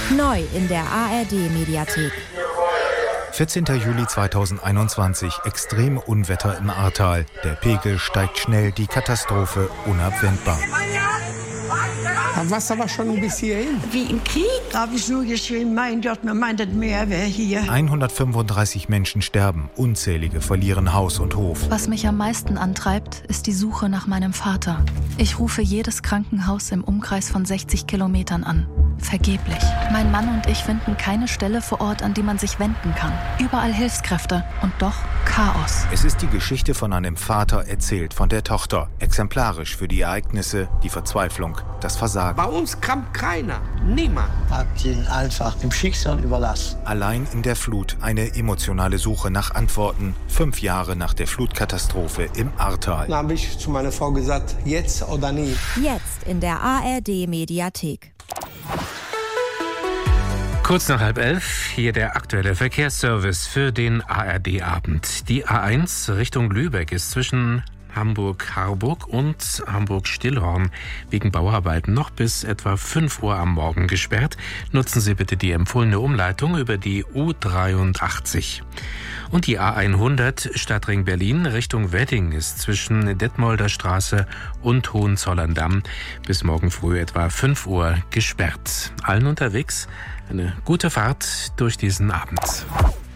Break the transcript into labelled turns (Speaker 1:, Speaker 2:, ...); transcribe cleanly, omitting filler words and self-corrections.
Speaker 1: Neu in der ARD-Mediathek.
Speaker 2: 14. Juli 2021, extreme Unwetter im Ahrtal. Der Pegel steigt schnell, die Katastrophe unabwendbar.
Speaker 3: Das Wasser war schon bis hierhin.
Speaker 4: Wie im Krieg habe ich nur geschrien, mein Gott, man meint, das Meer wäre hier.
Speaker 2: 135 Menschen sterben, unzählige verlieren Haus und Hof.
Speaker 5: Was mich am meisten antreibt, ist die Suche nach meinem Vater. Ich rufe jedes Krankenhaus im Umkreis von 60 Kilometern an. Vergeblich. Mein Mann und ich finden keine Stelle vor Ort, an die man sich wenden kann. Überall Hilfskräfte und doch Chaos.
Speaker 2: Es ist die Geschichte von einem Vater, erzählt von der Tochter. Exemplarisch für die Ereignisse, die Verzweiflung, das Versagen.
Speaker 3: Bei uns kam keiner, niemand.
Speaker 6: Hat ihn einfach dem Schicksal überlassen.
Speaker 2: Allein in der Flut eine emotionale Suche nach Antworten. 5 Jahre nach der Flutkatastrophe im Ahrtal.
Speaker 3: Dann habe ich zu meiner Frau gesagt, jetzt oder nie.
Speaker 1: Jetzt in der ARD-Mediathek.
Speaker 7: Kurz nach 11:30, hier der aktuelle Verkehrsservice für den ARD-Abend. Die A1 Richtung Lübeck ist zwischen Hamburg-Harburg und Hamburg-Stillhorn wegen Bauarbeiten noch bis etwa 5 Uhr am Morgen gesperrt. Nutzen Sie bitte die empfohlene Umleitung über die U83. Und die A100 Stadtring Berlin Richtung Wedding ist zwischen Detmolder Straße und Hohenzollern-Damm bis morgen früh etwa 5 Uhr gesperrt. Allen unterwegs eine gute Fahrt durch diesen Abend.